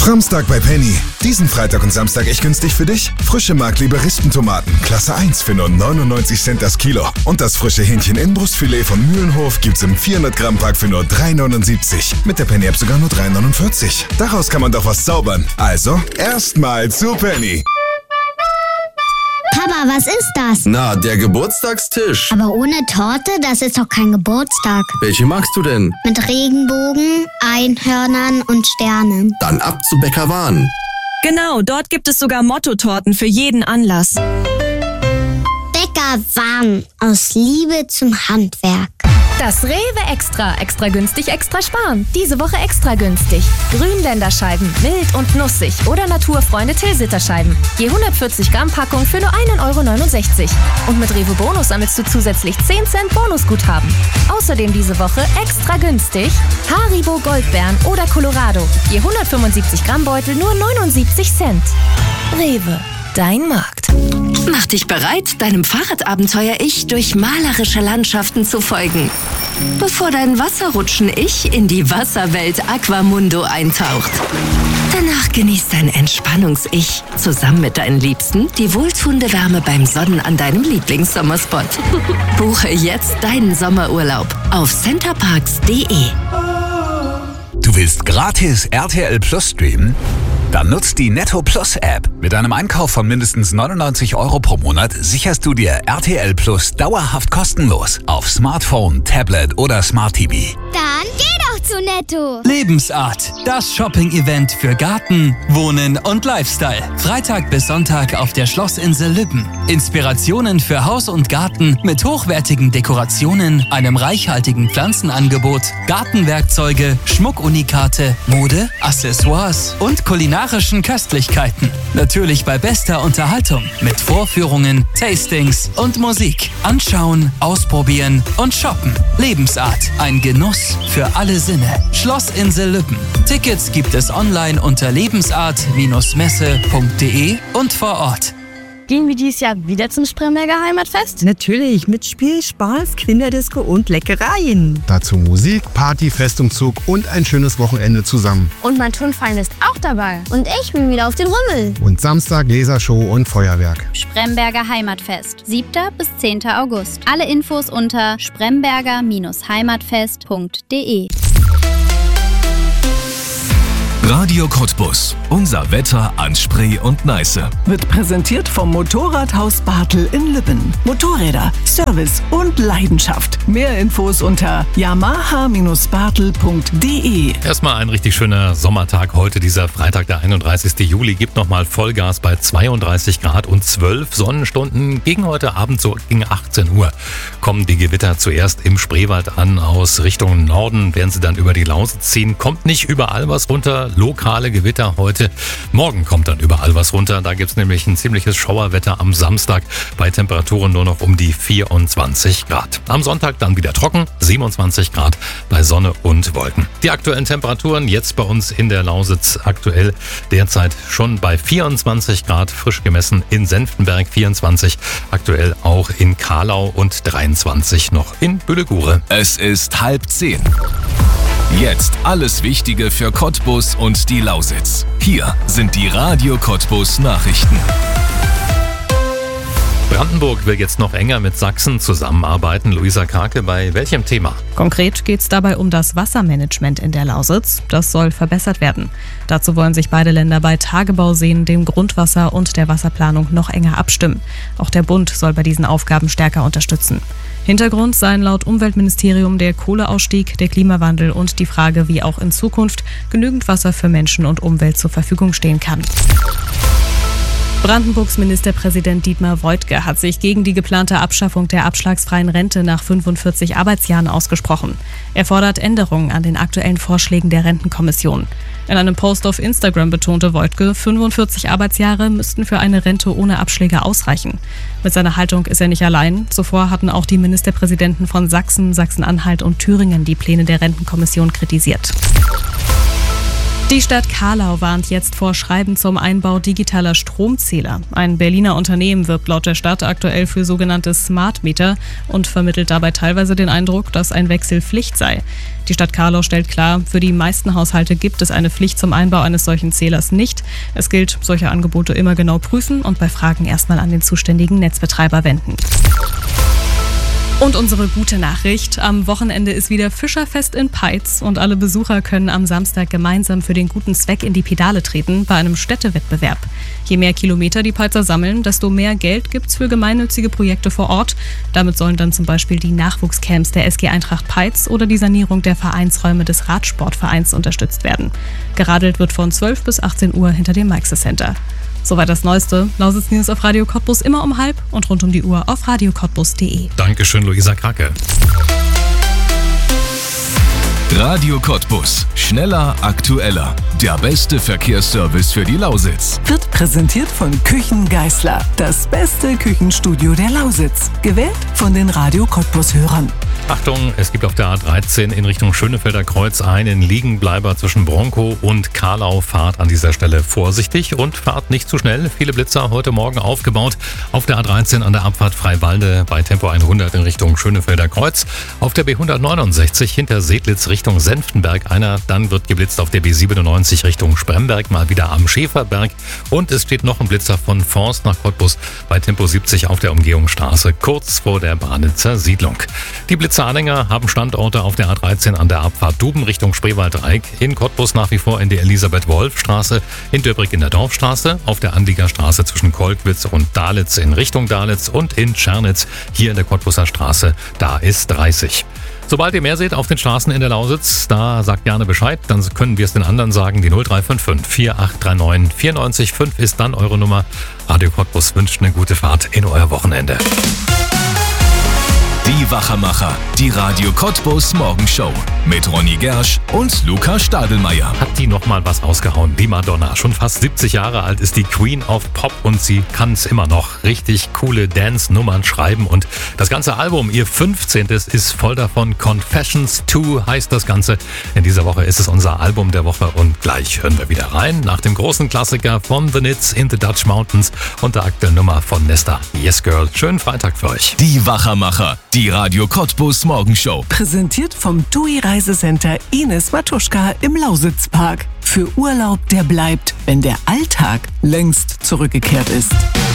Framstag bei Penny. Diesen Freitag und Samstag echt günstig für dich. Frische Mark-Lieberistentomaten, Klasse 1 für nur 99 Cent das Kilo. Und das frische Hähnchen-Innenbrustfilet von Mühlenhof gibt's im 400-Gramm-Pack für nur 3,79. Mit der Penny-App sogar nur 3,49. Daraus kann man doch was zaubern. Also, erstmal zu Penny. Papa, was ist das? Na, der Geburtstagstisch. Aber ohne Torte, das ist doch kein Geburtstag. Welche magst du denn? Mit Regenbogen, Einhörnern und Sternen. Dann ab zu Bäcker Wahn. Genau, dort gibt es sogar Mottotorten für jeden Anlass. Bäcker Wahn, aus Liebe zum Handwerk. Das Rewe Extra. Extra günstig, extra sparen. Diese Woche extra günstig. Grünländerscheiben, mild und nussig oder Naturfreunde Tilsiterscheiben. Je 140 Gramm Packung für nur 1,69 €. Und mit Rewe Bonus sammelst du zusätzlich 10 Cent Bonusguthaben. Außerdem diese Woche extra günstig Haribo Goldbeeren oder Colorado. Je 175 Gramm Beutel nur 79 Cent. Rewe, dein Markt. Mach dich bereit, deinem Fahrradabenteuer-Ich durch malerische Landschaften zu folgen. Bevor dein Wasserrutschen-Ich in die Wasserwelt Aquamundo eintaucht. Danach genießt dein Entspannungs-Ich zusammen mit deinen Liebsten die wohltuende Wärme beim Sonnen an deinem Lieblingssommerspot. Buche jetzt deinen Sommerurlaub auf centerparks.de. Du willst gratis RTL Plus streamen? Dann nutzt die Netto Plus App. Mit einem Einkauf von mindestens 99 € pro Monat sicherst du dir RTL Plus dauerhaft kostenlos auf Smartphone, Tablet oder Smart TV. Dann geh doch zu Netto. Lebensart, das Shopping-Event für Garten, Wohnen und Lifestyle. Freitag bis Sonntag auf der Schlossinsel Lübben. Inspirationen für Haus und Garten mit hochwertigen Dekorationen, einem reichhaltigen Pflanzenangebot, Gartenwerkzeuge, Schmuckunikate, Mode, Accessoires und kulinarischen Köstlichkeiten. Natürlich bei bester Unterhaltung mit Vorführungen, Tastings und Musik. Anschauen, ausprobieren und shoppen. Lebensart, ein Genuss für alle Sinne. Schlossinsel Lübben. Tickets gibt es online unter lebensart-messe.de und vor Ort. Gehen wir dieses Jahr wieder zum Spremberger Heimatfest? Natürlich, mit Spiel, Spaß, Kinderdisco und Leckereien. Dazu Musik, Party, Festumzug und ein schönes Wochenende zusammen. Und mein Turnverein ist auch dabei. Und ich bin wieder auf den Rummel. Und Samstag Lasershow und Feuerwerk. Spremberger Heimatfest, 7. bis 10. August. Alle Infos unter spremberger-heimatfest.de. Radio Cottbus. Unser Wetter an Spree und Neiße. Wird präsentiert vom Motorradhaus Bartel in Lübben. Motorräder, Service und Leidenschaft. Mehr Infos unter yamaha-bartel.de. Erstmal ein richtig schöner Sommertag heute, dieser Freitag, der 31. Juli. Gibt nochmal Vollgas bei 32 Grad und 12 Sonnenstunden. Gegen heute Abend, so gegen 18 Uhr, kommen die Gewitter zuerst im Spreewald an. Aus Richtung Norden werden sie dann über die Lausitz ziehen. Kommt nicht überall was runter. Lokale Gewitter heute. Morgen kommt dann überall was runter. Da gibt es nämlich ein ziemliches Schauerwetter am Samstag bei Temperaturen nur noch um die 24 Grad. Am Sonntag dann wieder trocken, 27 Grad bei Sonne und Wolken. Die aktuellen Temperaturen jetzt bei uns in der Lausitz aktuell derzeit schon bei 24 Grad, frisch gemessen in Senftenberg 24, aktuell auch in Kahlau und 23 noch in Büllegure. Es ist 9:30. Jetzt alles Wichtige für Cottbus und die Lausitz. Hier sind die Radio Cottbus Nachrichten. Brandenburg will jetzt noch enger mit Sachsen zusammenarbeiten. Luisa Krake, bei welchem Thema? Konkret geht es dabei um das Wassermanagement in der Lausitz. Das soll verbessert werden. Dazu wollen sich beide Länder bei Tagebauseen, dem Grundwasser und der Wasserplanung noch enger abstimmen. Auch der Bund soll bei diesen Aufgaben stärker unterstützen. Hintergrund seien laut Umweltministerium der Kohleausstieg, der Klimawandel und die Frage, wie auch in Zukunft genügend Wasser für Menschen und Umwelt zur Verfügung stehen kann. Brandenburgs Ministerpräsident Dietmar Woidke hat sich gegen die geplante Abschaffung der abschlagsfreien Rente nach 45 Arbeitsjahren ausgesprochen. Er fordert Änderungen an den aktuellen Vorschlägen der Rentenkommission. In einem Post auf Instagram betonte Woidke, 45 Arbeitsjahre müssten für eine Rente ohne Abschläge ausreichen. Mit seiner Haltung ist er nicht allein. Zuvor hatten auch die Ministerpräsidenten von Sachsen, Sachsen-Anhalt und Thüringen die Pläne der Rentenkommission kritisiert. Die Stadt Carlau warnt jetzt vor Schreiben zum Einbau digitaler Stromzähler. Ein Berliner Unternehmen wirbt laut der Stadt aktuell für sogenannte Smart Meter und vermittelt dabei teilweise den Eindruck, dass ein Wechsel Pflicht sei. Die Stadt Carlau stellt klar, für die meisten Haushalte gibt es eine Pflicht zum Einbau eines solchen Zählers nicht. Es gilt, solche Angebote immer genau prüfen und bei Fragen erstmal an den zuständigen Netzbetreiber wenden. Und unsere gute Nachricht: Am Wochenende ist wieder Fischerfest in Peitz und alle Besucher können am Samstag gemeinsam für den guten Zweck in die Pedale treten bei einem Städtewettbewerb. Je mehr Kilometer die Peitzer sammeln, desto mehr Geld gibt's für gemeinnützige Projekte vor Ort. Damit sollen dann zum Beispiel die Nachwuchscamps der SG Eintracht Peitz oder die Sanierung der Vereinsräume des Radsportvereins unterstützt werden. Geradelt wird von 12 bis 18 Uhr hinter dem Meixer Center. Soweit das Neueste. Lausitz News auf Radio Cottbus immer um 12 und rund um die Uhr auf radiocottbus.de. Dankeschön, Luisa Krake. Radio Cottbus. Schneller, aktueller. Der beste Verkehrsservice für die Lausitz. Wird präsentiert von Küchen Geisler. Das beste Küchenstudio der Lausitz. Gewählt von den Radio Cottbus-Hörern. Achtung, es gibt auf der A13 in Richtung Schönefelder Kreuz einen Liegenbleiber zwischen Bronkow und Carlau. Fahrt an dieser Stelle vorsichtig und fahrt nicht zu schnell. Viele Blitzer heute Morgen aufgebaut. Auf der A13 an der Abfahrt Freiwalde bei Tempo 100 in Richtung Schönefelder Kreuz. Auf der B169 hinter Sedlitz Richtung Senftenberg einer. Dann wird geblitzt auf der B97 Richtung Spremberg, mal wieder am Schäferberg. Und es steht noch ein Blitzer von Forst nach Cottbus bei Tempo 70 auf der Umgehungsstraße, kurz vor der Branitzer Siedlung. Die Blitzeranhänger haben Standorte auf der A13 an der Abfahrt Duben Richtung Spreewaldreieck, in Cottbus nach wie vor in der Elisabeth-Wolf-Straße, in Döbrig in der Dorfstraße, auf der Anliegerstraße zwischen Kolkwitz und Dalitz in Richtung Dalitz und in Tschernitz, hier in der Cottbuser Straße, da ist 30. Sobald ihr mehr seht auf den Straßen in der Lausitz, da sagt gerne Bescheid, dann können wir es den anderen sagen. Die 0355 4839 94 ist dann eure Nummer. Radio Cottbus wünscht eine gute Fahrt in euer Wochenende. Die Wachermacher, die Radio Cottbus Morgenshow mit Ronny Gersch und Luca Stadelmeier. Hat die nochmal was rausgehauen, die Madonna. Schon fast 70 Jahre alt ist die Queen of Pop und sie kann es immer noch. Richtig coole Dance-Nummern schreiben und das ganze Album, ihr 15. ist voll davon. Confessions 2 heißt das Ganze. In dieser Woche ist es unser Album der Woche und gleich hören wir wieder rein nach dem großen Klassiker von The Nits in the Dutch Mountains und der aktuellen Nummer von Nesta. Yes Girl, schönen Freitag für euch. Die Wachermacher. Die Radio Cottbus Morgenshow. Präsentiert vom TUI Reisecenter Ines Matuschka im Lausitzpark. Für Urlaub, der bleibt, wenn der Alltag längst zurückgekehrt ist.